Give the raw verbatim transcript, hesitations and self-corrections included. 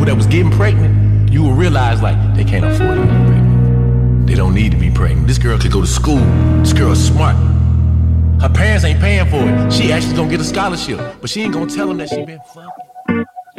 that was getting pregnant, you will realize like they can't afford to be pregnant. They don't need to be pregnant. This girl could go to school. This girl's smart. Her parents ain't paying for it. She actually gonna get a scholarship, but she ain't gonna tell them that she been fucking.